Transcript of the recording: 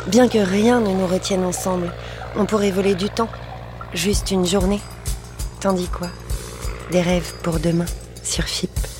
Bien que rien ne nous retienne ensemble, on pourrait voler du temps, juste une journée. Tandis quoi? Des rêves pour demain, sur FIP.